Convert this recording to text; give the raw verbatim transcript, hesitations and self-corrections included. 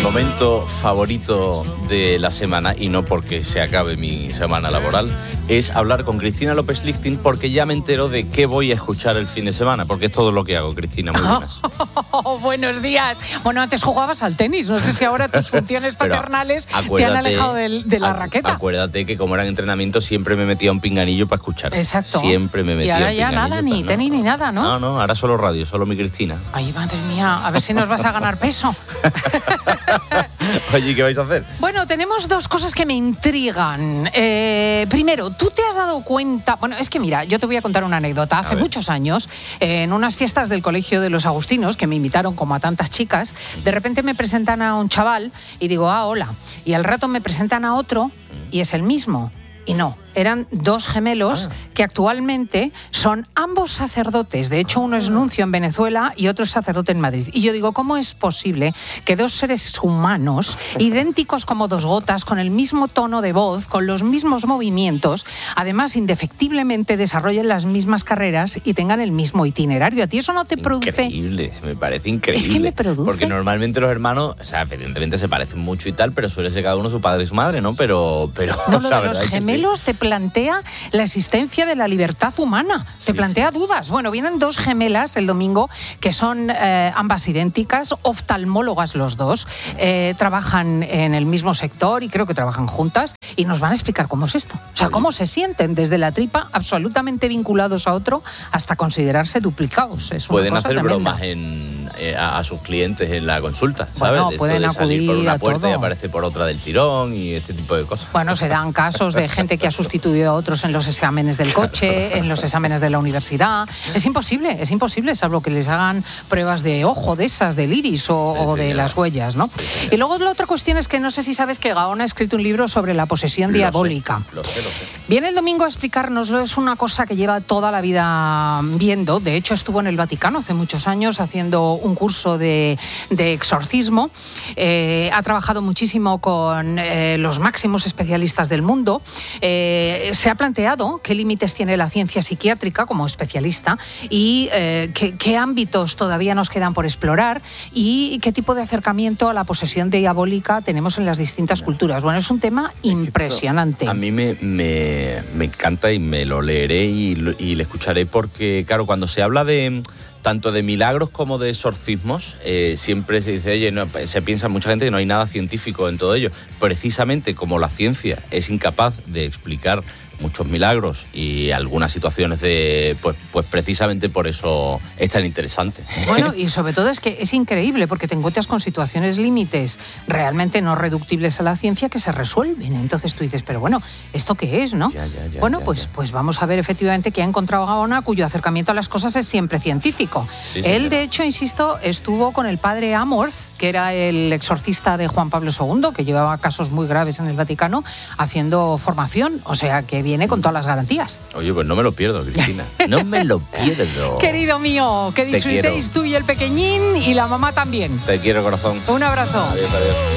momento favorito de la semana, y no porque se acabe mi semana laboral, es hablar con Cristina López Lichting, porque ya me entero de qué voy a escuchar el fin de semana, porque es todo lo que hago, Cristina. Muy buenas. Oh, buenos días. Bueno, antes jugabas al tenis, no sé si ahora tus funciones paternales te han alejado de, de la raqueta. Acuérdate que como eran entrenamientos siempre me metía un pinganillo para escuchar. Exacto. Siempre me metía un pinganillo. Y ahora ya nada, ni no, tenis no, ni nada, ¿no? No, no, ahora solo radio, solo mi Cristina. Ay, madre mía, a ver si nos vas a ganar peso. Oye, ¿qué vais a hacer? Bueno, tenemos dos cosas que me intrigan. Eh, primero, ¿tú te has dado cuenta? Bueno, es que mira, yo te voy a contar una anécdota. Hace muchos años, eh, en unas fiestas del Colegio de los Agustinos, que me invitaron como a tantas chicas, de repente me presentan a un chaval y digo, ah, hola. Y al rato me presentan a otro y es el mismo. Y no, eran dos gemelos ah. que actualmente son ambos sacerdotes. De hecho, uno es nuncio en Venezuela y otro es sacerdote en Madrid. Y yo digo, ¿cómo es posible que dos seres humanos, idénticos como dos gotas, con el mismo tono de voz, con los mismos movimientos, además indefectiblemente desarrollen las mismas carreras y tengan el mismo itinerario? ¿A ti eso no te produce? Increíble, me parece increíble. Es que me produce. Porque normalmente los hermanos, o sea, evidentemente se parecen mucho y tal, pero suele ser cada uno su padre y su madre, ¿no? Pero, pero no, lo de los gemelos te plantea la existencia de la libertad humana, te sí, plantea sí. dudas. Bueno, vienen dos gemelas el domingo que son eh, ambas idénticas, oftalmólogas los dos, eh, trabajan en el mismo sector y creo que trabajan juntas y nos van a explicar cómo es esto. O sea, cómo se sienten desde la tripa, absolutamente vinculados a otro, hasta considerarse duplicados. Es una Pueden cosa hacer tremenda. bromas en, eh, a, a sus clientes en la consulta, ¿sabes? Bueno, de pueden esto de salir por una puerta todo. Y aparece por otra del tirón y este tipo de cosas. Bueno, se dan casos de gente que ha sustituido a otros en los exámenes del coche, en los exámenes de la universidad. Es imposible, es imposible, salvo que les hagan pruebas de ojo, de esas, del iris o, sí, o de las huellas, ¿no? Sí, y luego la otra cuestión es que no sé si sabes que Gaona ha escrito un libro sobre la posesión lo diabólica. Sé, lo sé, lo sé. Viene el domingo a explicárnoslo, es una cosa que lleva toda la vida viendo. De hecho, estuvo en el Vaticano hace muchos años haciendo un curso de, de exorcismo. Eh, ha trabajado muchísimo con eh, los máximos especialistas del mundo. Eh, se ha planteado qué límites tiene la ciencia psiquiátrica como especialista y eh, qué, qué ámbitos todavía nos quedan por explorar y qué tipo de acercamiento a la posesión diabólica tenemos en las distintas culturas. Bueno, es un tema impresionante. A mí me, me, me encanta y me lo leeré y, y le escucharé porque, claro, cuando se habla de tanto de milagros como de exorcismos, eh, siempre se dice, oye, no, se piensa mucha gente que no hay nada científico en todo ello. Precisamente como la ciencia es incapaz de explicar muchos milagros y algunas situaciones de, pues, pues precisamente por eso es tan interesante. Bueno, y sobre todo es que es increíble porque te encuentras con situaciones límites realmente no reductibles a la ciencia que se resuelven. Entonces tú dices, pero bueno, ¿esto qué es, no? Ya, ya, ya, bueno, ya, pues, ya. pues vamos a ver efectivamente que ha encontrado Gaona, cuyo acercamiento a las cosas es siempre científico. Sí, Él, sí, de hecho, insisto, estuvo con el padre Amorth, que era el exorcista de Juan Pablo segundo, que llevaba casos muy graves en el Vaticano, haciendo formación, o sea, que viene con todas las garantías. Oye, pues no me lo pierdo, Cristina. No me lo pierdo. Querido mío, que disfrutéis tú y el pequeñín y la mamá también. Te quiero, corazón. Un abrazo. Adiós, adiós.